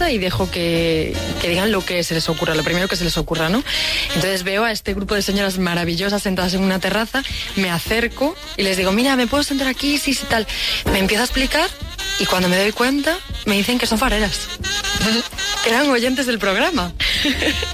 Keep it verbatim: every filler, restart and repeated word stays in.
y dejo que, que digan lo que se les ocurra, lo primero que se les ocurra, ¿no? Entonces veo a este grupo de señoras maravillosas sentadas en una terraza, me acerco y les digo, mira, ¿me puedo sentar aquí? Sí, sí, tal. Me empieza a explicar y cuando me doy cuenta me dicen que son fareras. Eran oyentes del programa.